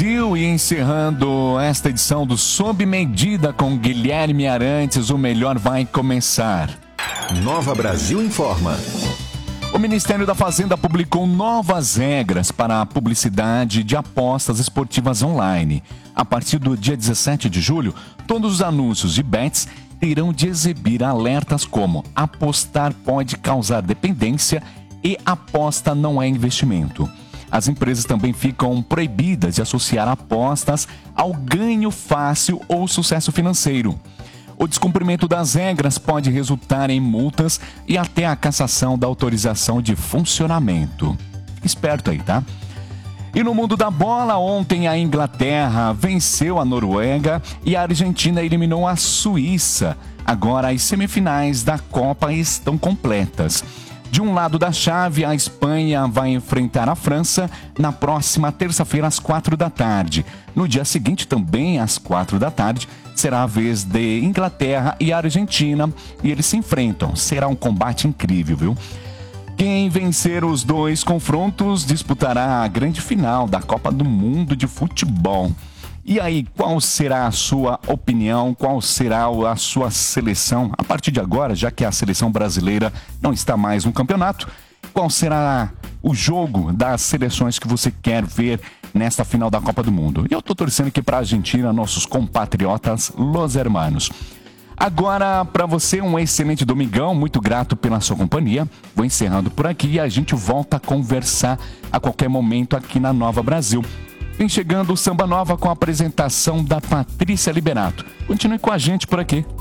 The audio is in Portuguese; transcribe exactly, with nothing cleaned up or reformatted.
Brasil, e encerrando esta edição do Sob Medida com Guilherme Arantes, o melhor vai começar. Nova Brasil informa. O Ministério da Fazenda publicou novas regras para a publicidade de apostas esportivas online. A partir do dia dezessete de julho, todos os anúncios de bets terão de exibir alertas como apostar pode causar dependência e aposta não é investimento. As empresas também ficam proibidas de associar apostas ao ganho fácil ou sucesso financeiro. O descumprimento das regras pode resultar em multas e até a cassação da autorização de funcionamento. Esperto aí, tá? E no mundo da bola, ontem a Inglaterra venceu a Noruega e a Argentina eliminou a Suíça. Agora as semifinais da Copa estão completas. De um lado da chave, a Espanha vai enfrentar a França na próxima terça-feira às quatro da tarde. No dia seguinte, também às quatro da tarde, será a vez de Inglaterra e Argentina e eles se enfrentam. Será um combate incrível, viu? Quem vencer os dois confrontos disputará a grande final da Copa do Mundo de Futebol. E aí, qual será a sua opinião? Qual será a sua seleção? A partir de agora, já que a seleção brasileira não está mais no campeonato, qual será o jogo das seleções que você quer ver nesta final da Copa do Mundo? E eu estou torcendo aqui para a Argentina, nossos compatriotas, los hermanos. Agora, para você, um excelente domingão, muito grato pela sua companhia. Vou encerrando por aqui e a gente volta a conversar a qualquer momento aqui na Nova Brasil. Vem chegando o Samba Nova com a apresentação da Patrícia Liberato. Continue com a gente por aqui.